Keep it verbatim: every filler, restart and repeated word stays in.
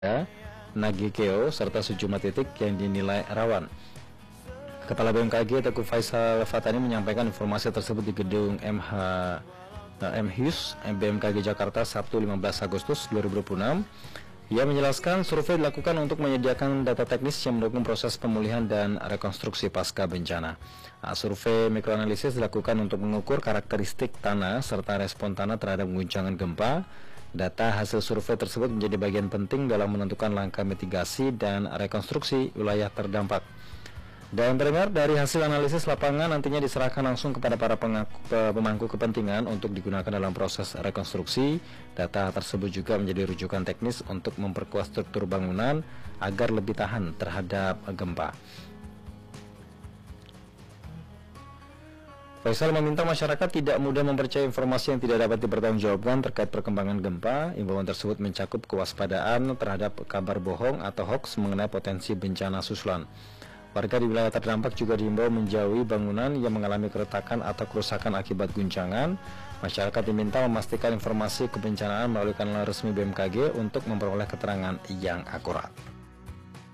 Nagikeo, serta sejumlah titik yang dinilai rawan. Kepala B M K G Teguh Faisal Fatani menyampaikan informasi tersebut di gedung M H M Hus B M K G Jakarta Sabtu lima belas Agustus dua ribu dua puluh enam. Ia menjelaskan survei dilakukan untuk menyediakan data teknis yang mendukung proses pemulihan dan rekonstruksi pasca bencana. Nah, survei mikroanalisis dilakukan untuk mengukur karakteristik tanah serta respon tanah terhadap guncangan gempa. Data hasil survei tersebut menjadi bagian penting dalam menentukan langkah mitigasi dan rekonstruksi wilayah terdampak. Dan pendengar, dari hasil analisis lapangan nantinya diserahkan langsung kepada para pengaku, pemangku kepentingan untuk digunakan dalam proses rekonstruksi. Data tersebut juga menjadi rujukan teknis untuk memperkuat struktur bangunan agar lebih tahan terhadap gempa. Faisal meminta masyarakat tidak mudah mempercayai informasi yang tidak dapat dipertanggungjawabkan terkait perkembangan gempa. Imbauan tersebut mencakup kewaspadaan terhadap kabar bohong atau hoax mengenai potensi bencana susulan. Warga di wilayah terdampak juga diimbau menjauhi bangunan yang mengalami keretakan atau kerusakan akibat guncangan. Masyarakat diminta memastikan informasi kebencanaan melalui kanal resmi B M K G untuk memperoleh keterangan yang akurat.